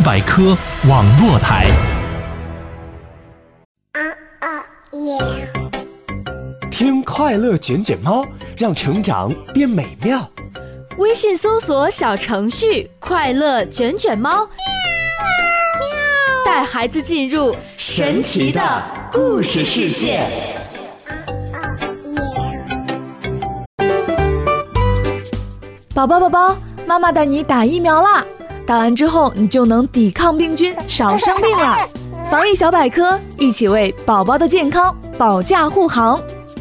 百科网络台。 听快乐卷卷猫，让成长变美妙。 微信搜索小程序快乐卷卷猫，带孩子进入神奇的故事世界。 宝宝，妈妈带你打疫苗啦！打完之后，你就能抵抗病菌，少生病了。防疫小百科，一起为宝宝的健康保驾护航。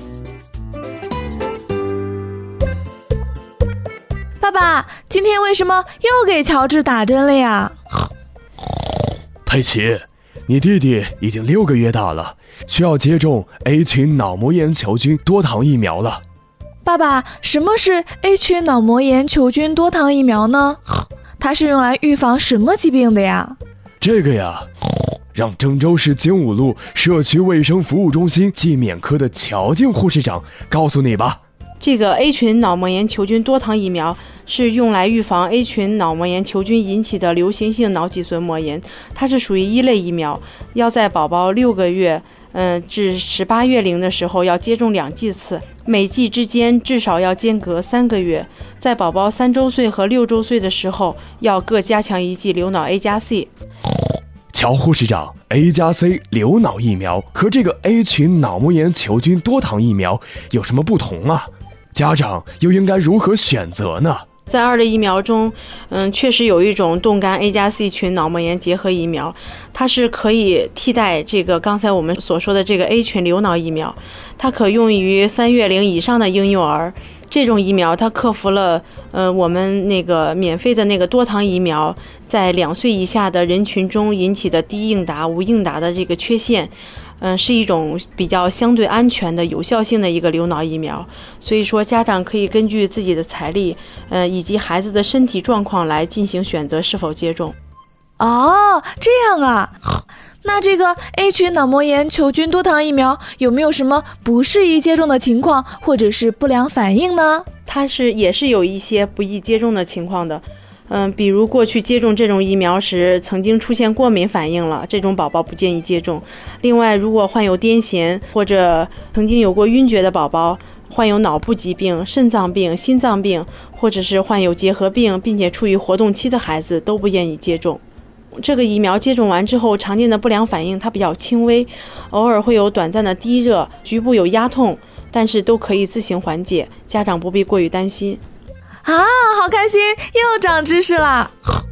爸爸，今天为什么又给乔治打针了呀？ 佩奇，你弟弟已经6个月大了，需要接种 A 群脑膜炎球菌多糖疫苗了。 爸爸，什么是 A 群脑膜炎球菌多糖疫苗呢？它是用来预防什么疾病的呀？ 这个呀，让郑州市精武路社区卫生服务中心季免科的乔静护士长告诉你吧。 这个 A 群脑膜炎球菌多糖疫苗是用来预防 A 群脑膜炎球菌引起的流行性脑脊髓膜炎，它是属于一类疫苗，要在宝宝6个月至18月龄的时候要接种2剂次，每剂之间至少要间隔3个月，在宝宝3周岁和6周岁的时候要各加强1剂流脑 A+C。 乔护士长 A+C 流脑疫苗和这个 A 群脑膜炎球菌多糖疫苗有什么不同啊？家长又应该如何选择呢？ 在2类疫苗中，确实有一种冻干 A+C 群脑膜炎结合疫苗，它是可以替代这个刚才我们所说的这个 A 群流脑疫苗，它可用于3月龄以上的婴幼儿。这种疫苗它克服了我们那个免费的那个多糖疫苗在2岁以下的人群中引起的低应答、无应答的这个缺陷。是一种比较相对安全的有效性的一个流脑疫苗，所以说家长可以根据自己的财力以及孩子的身体状况来进行选择是否接种。 哦，这样啊。那这个 A 群脑膜炎球菌多糖疫苗有没有什么不适宜接种的情况或者是不良反应呢？ 它也是有一些不宜接种的情况的。比如过去接种这种疫苗时曾经出现过敏反应了，这种宝宝不建议接种。另外，如果患有癫痫或者曾经有过晕厥的宝宝，患有脑部疾病、肾脏病、心脏病，或者是患有结核病并且处于活动期的孩子都不建议接种。这个疫苗接种完之后，常见的不良反应它比较轻微，偶尔会有短暂的低热，局部有压痛，但是都可以自行缓解，家长不必过于担心。 啊，好开心，又长知识了。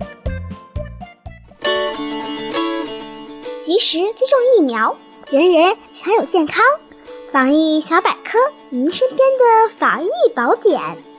及时接种疫苗，人人享有健康。防疫小百科，您身边的防疫宝典。